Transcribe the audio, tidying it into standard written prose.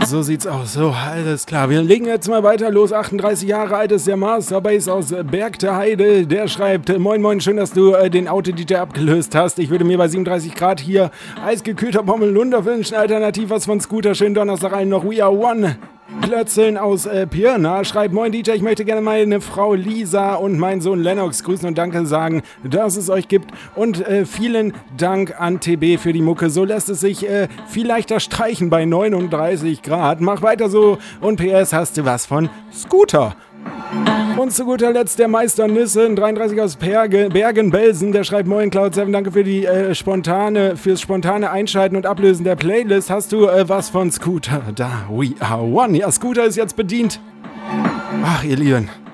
So sieht's aus. So, alles klar. Wir legen jetzt mal weiter los. 38 Jahre alt ist der Masterbase aus Berg der Heide. Der schreibt, moin moin, schön, dass du den Auto-DJ abgelöst hast. Ich würde mir bei 37 Grad hier eisgekühlter Pommelunder wünschen. Alternativ was von Scooter. Schönen Donnerstag allen noch. We are one. Klötzeln aus Pirna schreibt, moin DJ, ich möchte gerne meine Frau Lisa und meinen Sohn Lennox grüßen und danke sagen, dass es euch gibt und vielen Dank an TB für die Mucke. So lässt es sich viel leichter streichen bei 39 Grad. Mach weiter so und PS, hast du was von Scooter? Und zu guter Letzt der Meister Nissen, 33 aus Bergen-Belsen, der schreibt, moin Cloud7, danke für die fürs spontane Einschalten und Ablösen der Playlist. Hast du was von Scooter? Da, we are one. Ja, Scooter ist jetzt bedient. Ach, ihr Lieben.